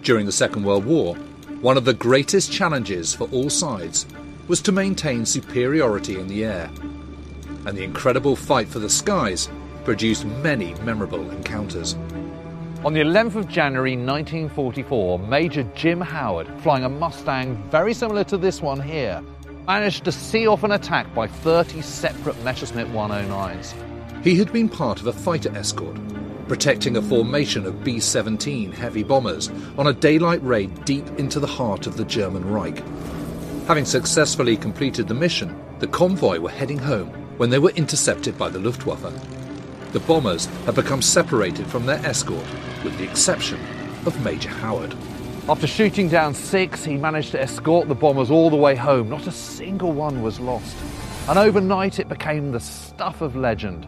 During the Second World War, one of the greatest challenges for all sides was to maintain superiority in the air, and the incredible fight for the skies produced many memorable encounters. On the 11th of January 1944, Major Jim Howard, flying a Mustang very similar to this one here, managed to see off an attack by 30 separate Messerschmitt 109s. He had been part of a fighter escort, protecting a formation of B-17 heavy bombers on a daylight raid deep into the heart of the German Reich. Having successfully completed the mission, the convoy were heading home when they were intercepted by the Luftwaffe. The bombers had become separated from their escort, with the exception of Major Howard. After shooting down 6, he managed to escort the bombers all the way home. Not a single one was lost. And overnight it became the stuff of legend.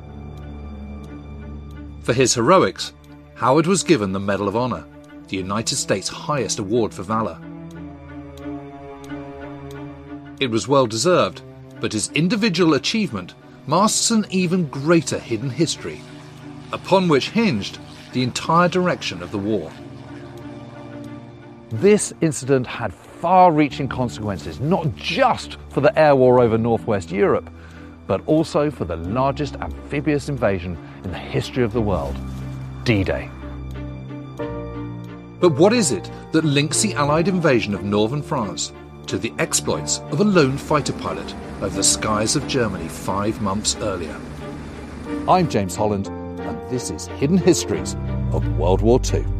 For his heroics, Howard was given the Medal of Honor, the United States' highest award for valor. It was well deserved, but his individual achievement masks an even greater hidden history, upon which hinged the entire direction of the war. This incident had far-reaching consequences, not just for the air war over northwest Europe, but also for the largest amphibious invasion in the history of the world, D-Day. But what is it that links the Allied invasion of northern France to the exploits of a lone fighter pilot over the skies of Germany 5 months earlier? I'm James Holland, and this is Hidden Histories of World War II.